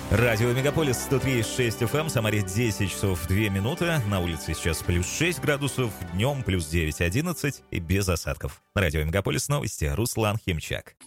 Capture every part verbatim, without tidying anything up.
Радио Мегаполис сто три и шесть эф эм, Самаре десять часов две минуты. На улице сейчас плюс шесть градусов, днем плюс девять одиннадцать и без осадков. Радио Мегаполис новости, Руслан Химчак.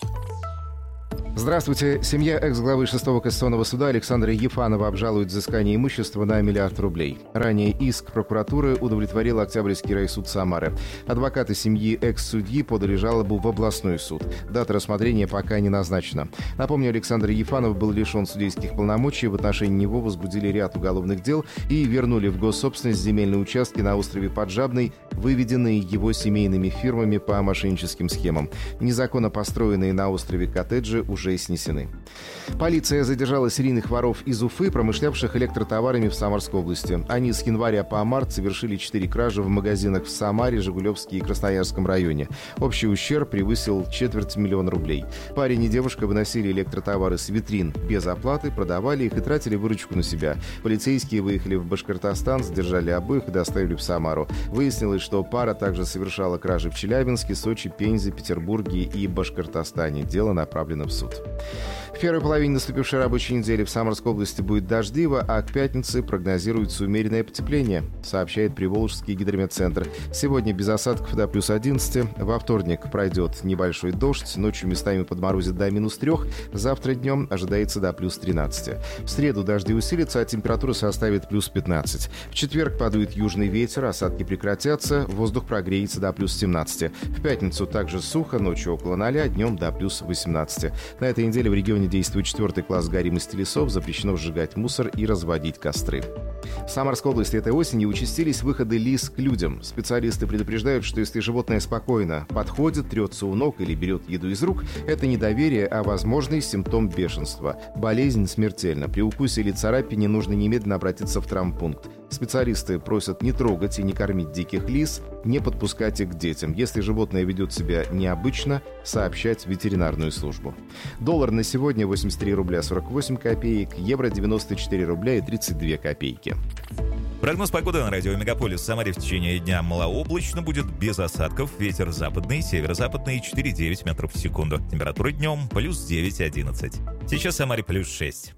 Здравствуйте. Семья экс-главы шестого Конституционного суда Александра Ефанова обжалует взыскание имущества на миллиард рублей. Ранее иск прокуратуры удовлетворил Октябрьский райсуд Самары. Адвокаты семьи экс-судьи подали жалобу в областной суд. Дата рассмотрения пока не назначена. Напомню, Александр Ефанов был лишен судейских полномочий. В отношении него возбудили ряд уголовных дел и вернули в госсобственность земельные участки на острове Поджабный, выведенные его семейными фирмами по мошенническим схемам. Незаконно построенные на острове коттеджи уже снесены. Полиция задержала серийных воров из Уфы, промышлявших электротоварами в Самарской области. Они с января по март совершили четыре кражи в магазинах в Самаре, Жигулевске и Красноярском районе. Общий ущерб превысил четверть миллиона рублей. Парень и девушка выносили электротовары с витрин без оплаты, продавали их и тратили выручку на себя. Полицейские выехали в Башкортостан, задержали обоих и доставили в Самару. Выяснилось, что пара также совершала кражи в Челябинске, Сочи, Пензе, Петербурге и Башкортостане. Дело направлено в суд. В первой половине наступившей рабочей недели в Самарской области будет дождливо, а к пятнице прогнозируется умеренное потепление, сообщает Приволжский гидрометцентр. Сегодня без осадков до плюс одиннадцати, во вторник пройдет небольшой дождь, ночью местами подморозит до минус трех, завтра днем ожидается до плюс тринадцати. В среду дожди усилятся, а температура составит плюс пятнадцать. В четверг подует южный ветер, осадки прекратятся, воздух прогреется до плюс семнадцати. В пятницу также сухо, ночью около ноля, днем до плюс восемнадцати. На этой неделе в регионе действует четвертый класс горимости лесов, запрещено сжигать мусор и разводить костры. В Самарской области этой осенью участились выходы лис к людям. Специалисты предупреждают, что если животное спокойно подходит, трется у ног или берет еду из рук, это не доверие, а возможный симптом бешенства. Болезнь смертельна. При укусе или царапине нужно немедленно обратиться в травмпункт. Специалисты просят не трогать и не кормить диких лис, не подпускать их к детям. Если животное ведет себя необычно, сообщать в ветеринарную службу. Доллар на сегодня восемьдесят три рубля сорок восемь копеек, евро девяносто четыре рубля и тридцать две копейки. Прогноз погоды на радио Мегаполис. В Самаре в течение дня малооблачно, будет без осадков. Ветер западный, северо-западный четыре девять метров в секунду. Температура днем плюс девять одиннадцать. Сейчас в Самаре плюс шесть.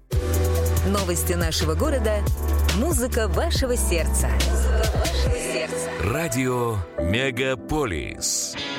Новости нашего города. Музыка вашего сердца. Музыка вашего сердца. Радио Мегаполис.